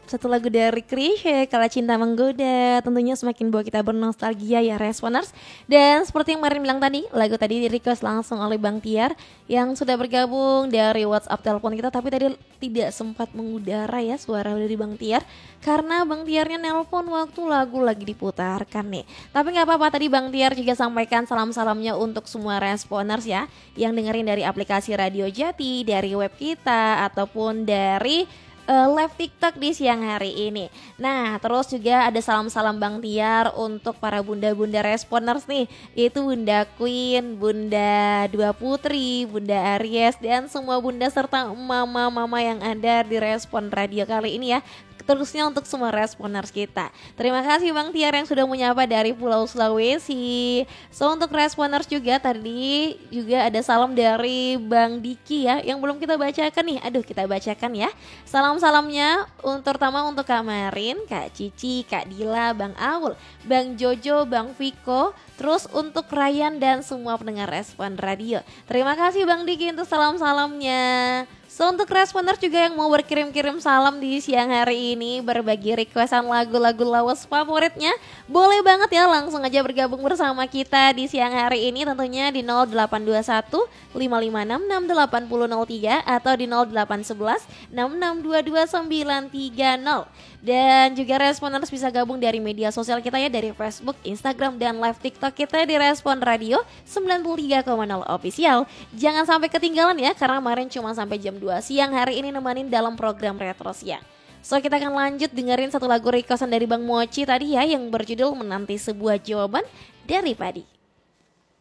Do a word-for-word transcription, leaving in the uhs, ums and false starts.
satu lagu dari Chrisye, Kala Cinta Menggoda. Tentunya semakin bawa kita bernostalgia ya Responers. Dan seperti yang kemarin bilang tadi, lagu tadi di request langsung oleh Bang Tiar yang sudah bergabung dari WhatsApp telepon kita. Tapi tadi tidak sempat mengudara ya suara dari Bang Tiar, karena Bang Tiarnya nelpon waktu lagu lagi diputarkan nih. Tapi gak apa-apa, tadi Bang Tiar juga sampaikan salam-salamnya untuk semua Responers ya, yang dengerin dari aplikasi Radio Jati, dari web kita, ataupun dari Uh, live TikTok di siang hari ini. Nah, terus juga ada salam-salam Bang Tiar untuk para bunda-bunda Responers nih. Itu Bunda Queen, Bunda Dua Putri, Bunda Aries, dan semua bunda serta mama-mama yang ada di Respon Radio kali ini ya. Terusnya untuk semua Responers kita. Terima kasih Bang Tiar yang sudah menyapa dari Pulau Sulawesi. So untuk Responers juga tadi juga ada salam dari Bang Diki ya, yang belum kita bacakan nih. Aduh, kita bacakan ya. Salam-salamnya untuk terutama untuk Kak Marin, Kak Cici, Kak Dila, Bang Aul, Bang Jojo, Bang Viko, terus untuk Ryan dan semua pendengar Respon Radio. Terima kasih Bang Diki untuk salam-salamnya. So untuk Responers juga yang mau berkirim-kirim salam di siang hari ini, berbagi requestan lagu-lagu lawas favoritnya, boleh banget ya langsung aja bergabung bersama kita di siang hari ini, tentunya di nol delapan dua satu lima lima enam enam delapan nol nol tiga atau di nol delapan satu satu enam enam dua dua sembilan tiga nol. Dan juga Responers bisa gabung dari media sosial kita ya, dari Facebook, Instagram, dan live TikTok kita di Respon Radio sembilan puluh tiga koma nol Official. Jangan sampai ketinggalan ya, karena kemarin cuma sampai jam dua siang, hari ini nemenin dalam program Retro Siang. So kita akan lanjut dengerin satu lagu requestan dari Bang Mochi tadi ya, yang berjudul Menanti Sebuah Jawaban dari Padi.